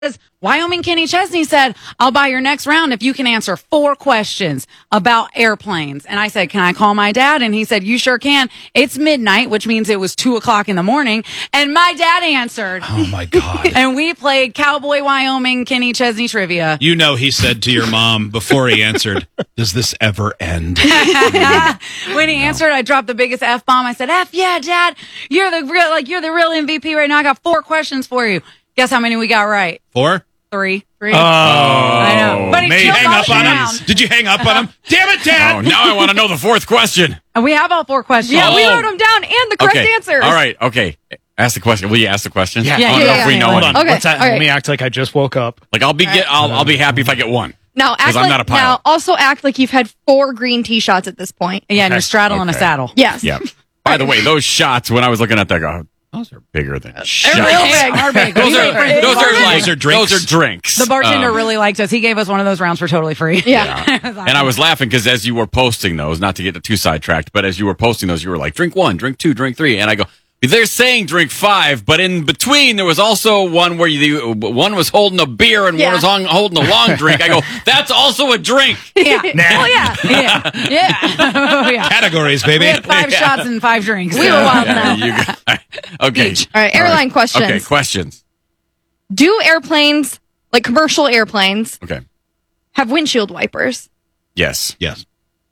Wyoming Kenny Chesney said, I'll buy your next round if you can answer 4 questions about airplanes. And I said, can I call my dad? And he said, you sure can. It's midnight, which means it was 2:00 in the morning. And my dad answered. Oh, my God. And we played Cowboy Wyoming Kenny Chesney trivia. You know, he said to your mom before he answered, does this ever end? When he answered, I dropped the biggest F-bomb. I said, F yeah, Dad. You're the real MVP right now. I got 4 questions for you. Guess how many we got right? 4? 3. Oh, I know. But Did you hang up on him? Did you hang up on him? Damn it, Dad! Oh, now I want to know the 4th question. And we have all 4 questions. Yeah, we wrote them down and the correct answers. All right. Okay. Ask the question. Will you ask the question? Yeah. I don't know if we know Hold it. on. Okay. Let's all right. Let me act like I just woke up. Like I'll be happy if I get 1. Now, act 'Cause I'm like, not a pilot. now also act like you've had 4 green tee shots at this point. Yeah, and you're straddling a saddle. Yes. Yeah. By the way, those shots, when I was looking at that, I go, those are bigger than shots. They're real big. Are big. Those are Those are drinks. Those are drinks. The bartender really liked us. He gave us one of those rounds for totally free. Yeah. And I was laughing because as you were posting those, not to get too sidetracked, but as you were posting those, you were like, drink 1, drink 2, drink 3. And I go, they're saying drink 5, but in between there was also one where one was holding a beer and one was holding a long drink. I go, that's also a drink. Yeah. Oh, yeah. Yeah. Oh, yeah. Categories, baby. We had 5 shots and 5 drinks. We were wild now. Okay. All right, airline questions. Okay, questions. Do airplanes, like commercial airplanes, Okay. have windshield wipers? Yes. Yes.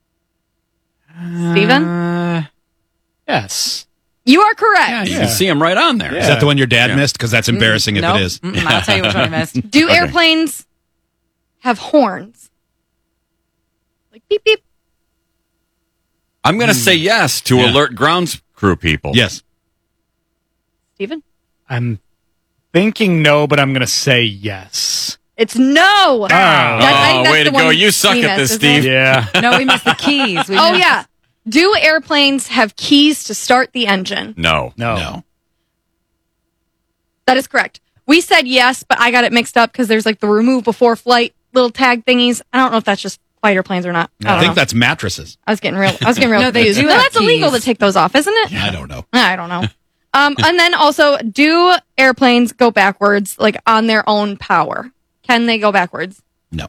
Steven? Yes. You are correct. You can see them right on there. Is that the one your dad missed? Because that's embarrassing if Nope. it is. I'll tell you which one I missed. Do airplanes have horns? Like beep, beep. I'm going to say yes to alert grounds crew people. Yes. Steven? I'm thinking no, but I'm going to say yes. It's no. I think that's way the to go. one You suck we at this, missed, isn't it? Steve. Yeah. No, we missed the keys. Oh, yeah. Do airplanes have keys to start the engine? No. No. That is correct. We said yes, but I got it mixed up because there's like the remove before flight little tag thingies. I don't know if that's just fighter planes or not. I don't think know. that's mattresses. I was getting real No, they confused. do No, have that's illegal to keys. take those off, isn't it? I don't know. I don't know. And then also, do airplanes go backwards, like on their own power? Can they go backwards? No.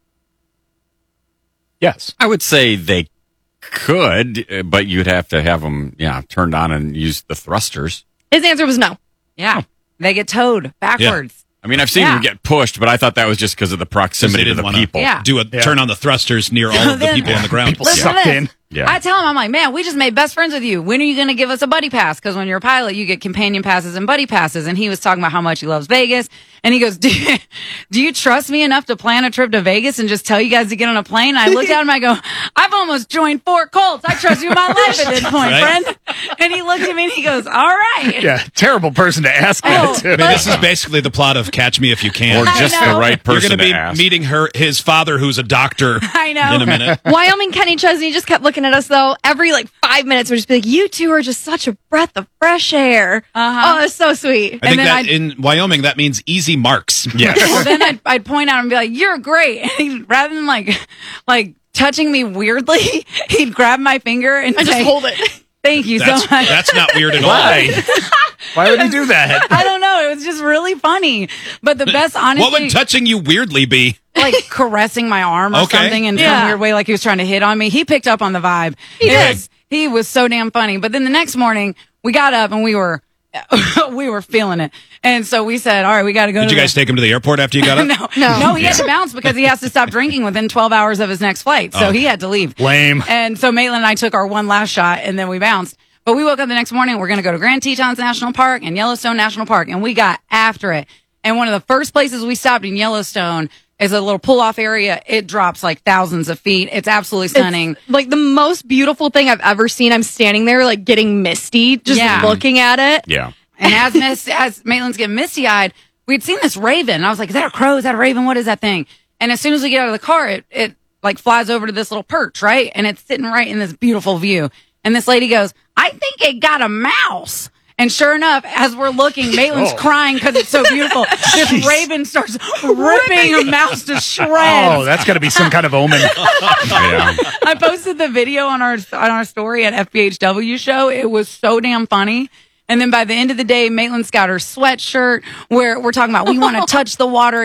Yes. I would say they could, but you'd have to have them, turned on and use the thrusters. His answer was no. Yeah. They get towed backwards. I mean, I've seen them get pushed, but I thought that was just because of the proximity to didn't the wanna people. Yeah. Turn on the thrusters near all of the people on the ground. Listen to Sucked this. in. Yeah. I tell him, I'm like, man, we just made best friends with you. When are you going to give us a buddy pass? Because when you're a pilot, you get companion passes and buddy passes. And he was talking about how much he loves Vegas. And he goes, do you trust me enough to plan a trip to Vegas and just tell you guys to get on a plane? I looked at him, I go, I've almost joined Fort Colts. I trust you with my life at this point, Right? friend. And he looked at me and he goes, all right. Yeah. Terrible person to ask that I to. mean, this is basically the plot of Catch Me If You Can. Or just I know. the right You're person going to be to ask. meeting his father, who's a doctor, I know. in a minute. Wyoming Kenny Chesney just kept looking at us, though. Every 5 minutes, we'd just be like, you two are just such a breath of fresh air. Uh-huh. Oh, it's so sweet. I think then that I'd- in Wyoming, that means easy marks. Yes. Well, then I'd point out and be like, you're great. And he, rather than like touching me weirdly, he'd grab my finger and I just say, hold it. thank you so That's, much. that's not weird at all. Why? Why would he do that? I don't know. It was just really funny. But the best, honestly, What would touching you weirdly be? like caressing my arm or Okay. something in some Yeah. weird way, like he was trying to hit on me. He picked up on the vibe. He was so damn funny. But then the next morning, we got up and we were feeling it. And so we said, all right, we got to go. Did you guys take him to the airport after you got up? No, he had to bounce because he has to stop drinking within 12 hours of his next flight. So he had to leave. Lame. And so Maitland and I took our one last shot and then we bounced. But we woke up the next morning. We're going to go to Grand Tetons National Park and Yellowstone National Park. And we got after it. And one of the first places we stopped in Yellowstone is a little pull-off area. It drops like thousands of feet. It's absolutely stunning. It's like the most beautiful thing I've ever seen. I'm standing there getting misty, just looking at it. Yeah. And as Maitland's getting misty-eyed, we'd seen this raven. And I was like, is that a crow? Is that a raven? What is that thing? And as soon as we get out of the car, it flies over to this little perch, right? And it's sitting right in this beautiful view. And this lady goes, I think it got a mouse. And sure enough, as we're looking, Maitland's crying because it's so beautiful. This raven starts ripping a mouse to shreds. Oh, that's got to be some kind of omen. Yeah. I posted the video on our story at FBHW show. It was so damn funny. And then by the end of the day, Maitland's got her sweatshirt where we're talking about we want to touch the water.